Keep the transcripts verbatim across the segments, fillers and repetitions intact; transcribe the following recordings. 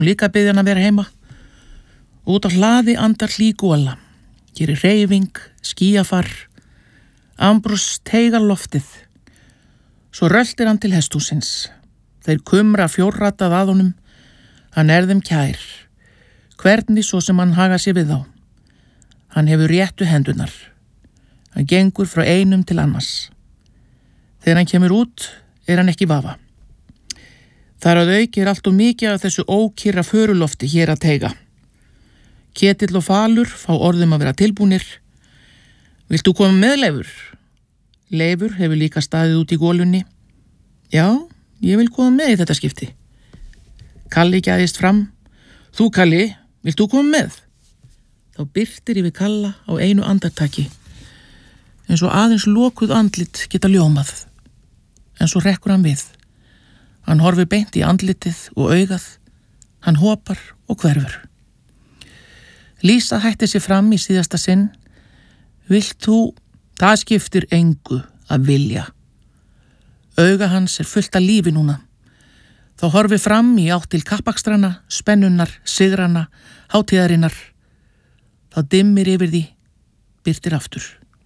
líka biðja hann að vera heima. Út á hlaði andar hlý gola, gerir hreyfing, skýjafar. Ambrós teygar loftið. Svo röltir hann til hesthúsins. Þeir kumra fjórratað að honum. Hann er þeim kær. Hvernig svo sem hann haga sér við þá. Hann hefur réttu hendunar. Hann gengur frá einum til annars. Þegar hann kemur út, er hann ekki í vafa. Þar að auki er allt og mikið af þessu ókyrra förulofti hér að teyga. Ketill og Falur fá orðum að vera tilbúnir. Vilt þú koma með, Leifur? Leifur hefur líka staðið út í gólunni. Já, ég vil koma með í þetta skipti. Kalli gæðist fram. Þú, Kalli, vilt þú koma með? Þá birtir yfir Kalla á einu andartaki. eins og aðeins lokuð andlit geta ljómað. En svo rekkur hann við. Hann horfir beint í andlitið og augað. Hann hopar og hverfur. Lísa hætti sér fram í síðasta sinn. Vilt þú, það skiptir engu að vilja. Auga hans er fullt af lífi núna. Þá horfi fram í átt til kappakstrana, spennunnar, sigrana, hátíðarinnar. Þá dimmir yfir því, birtir aftur.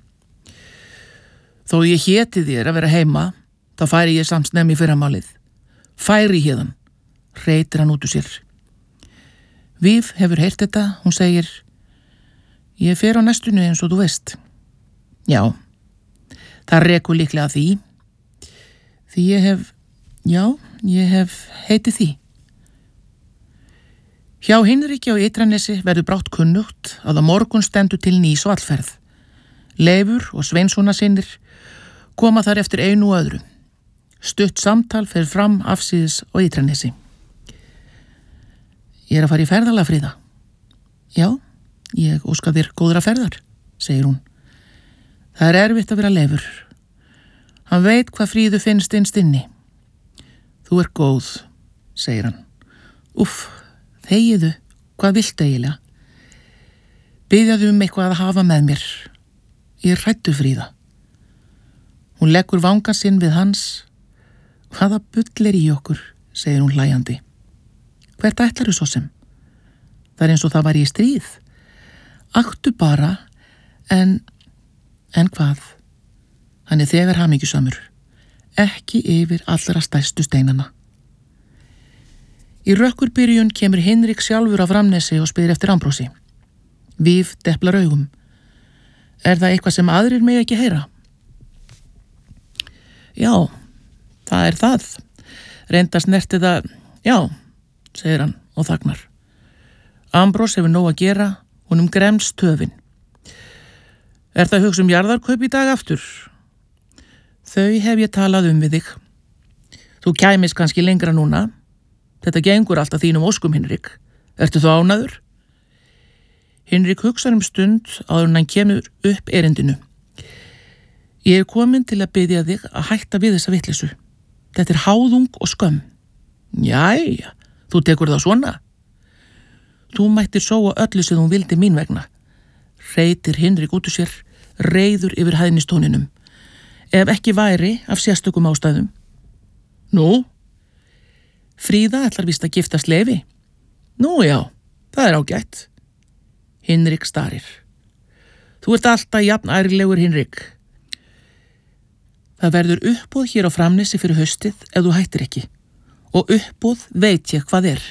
Þó ég héti þér að vera heima, þá færi ég samt snemmi fyrramálið. Færi héðan, hreytir hann út úr sér. Víf hefur heyrt þetta, hún segir, ég fer á næstunni eins og þú veist. Já, það rekur líklega því. Því ég hef, já, ég hef heitið því. Hjá Hinriki á Ytranesi verður brátt kunnugt að á morgun stendur til ný svallferð. Leifur og Sveinssona synir koma þar eftir einu og öðru. Stutt samtal fer fram afsíðis á Ytranesi. Ég er að fara í ferðalag, Fríða. Já, ég óska þér góðra ferðar, segir hún. Það er erfitt að vera Leifur. Hann veit hvað Fríðu finnst innst inni. Þú er góð, segir hann. Úff, þegiðu, hvað viltu eiginlega? Biðjaðu um eitthvað að hafa með mér. Ég er hræddur, Fríða. Hún leggur vangan sinn við hans. Hvaða bull er í okkur, segir hún hlæjandi. Hvert ætlarðu svo sem? Það er eins og það var í stríð. Aktu bara, en, en hvað? Hann er þegar hamingjusamur. Ekki yfir allra stærstu steinana. Í rökkurbyrjun kemur Hinrik sjálfur á Framnesi og spyr eftir Ambrósi. Víf deplar augum. Er það eitthvað sem aðrir mega ekki heyra? Já, það er það. Reynda snerti það, já, segir hann og þagnar. Ambrós hefur nóg að gera, honum gremst töfin. Er það hugsa um jarðarkaup í dag aftur? Þau hef ég talað um við þig. Þú kæmis kannski lengra núna. Þetta gengur alltaf þínum óskum, Hinrik. Ertu þú ánæður? Hinrik hugsar um stund áður en hann kemur upp erindinu. Ég er komin til að biðja þig að hætta við þessa vitleysu. Þetta er háðung og skömm. Jæja, þú tekur það svona. Þú mættir sóa öllu sem þú vildi mín vegna. Hreytir Hinrik út úr sér, reiður yfir hæðnistóninum. Ef ekki væri af sérstökum ástæðum. Nú? Fríða ætlar víst að giftast Leifi. Nú já, það er ágætt. Hinrik starir. Þú ert alltaf jafn ærlegur, Hinrik. Það verður uppboð hér á Framnesi fyrir haustið ef þú hættir ekki. Og uppboð veit ég hvað er.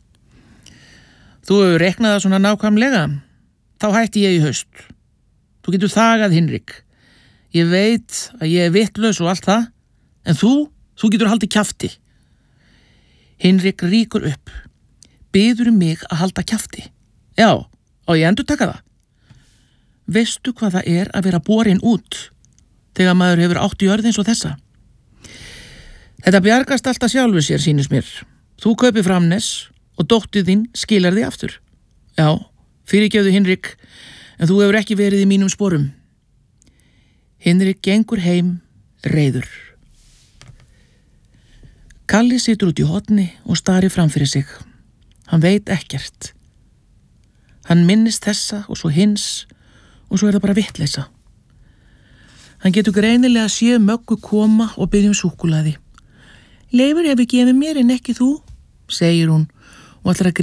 Þú hefur reknað það svona nákvæmlega. Þá hætti ég í haust. Þú getur þagað, Hinrik. Ég veit að ég er vitlaus og allt það, en þú, þú getur haldið kjafti. Hinrik ríkur upp. Biður um mig að halda kjafti. Já, og ég endurtaka það. Veistu hvað það er að vera borin út, þegar maður hefur átt í jörð eins og þessa? Þetta bjargast alltaf sjálfur sér, sýnist mér. Þú kaupir Framnes og dóttir þín skilar þig aftur. Já, fyrirgefðu, Hinrik, en þú hefur ekki verið í mínum sporum. Hinrik gengur heim, reiður. Kalli situr út í horni og starir fram fyrir sig. Hann veit ekkert. Hann minnist þessa og svo hins og svo er það bara vitleysa. Hann getur greinilega séð Möggu koma og biðja um súkkulaði. Leifur hefur gefið mér en ekki þú, segir hún og ætlar að